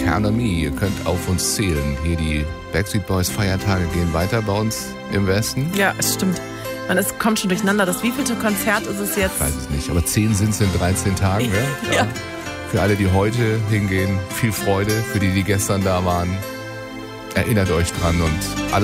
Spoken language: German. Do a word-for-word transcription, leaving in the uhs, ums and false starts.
Count on Me. Ihr könnt auf uns zählen. Hier die Backstreet Boys Feiertage gehen weiter bei uns im Westen. Ja, es stimmt. Man, es kommt schon durcheinander. Das wievielte Konzert ist es jetzt? Ich weiß es nicht, aber zehn sind es in dreizehn Tagen. Ja? Ja. Für alle, die heute hingehen, viel Freude. Für die, die gestern da waren, erinnert euch dran und alle